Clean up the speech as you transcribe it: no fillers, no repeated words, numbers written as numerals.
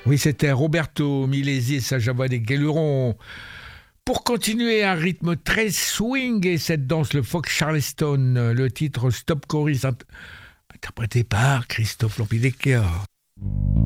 Oui, c'était Roberto Milesi et sa Java des Guéluron. Pour continuer un rythme très swing et cette danse, le Fox Charleston, le titre Stop Chorus, interprété par Christophe Lampidecchia.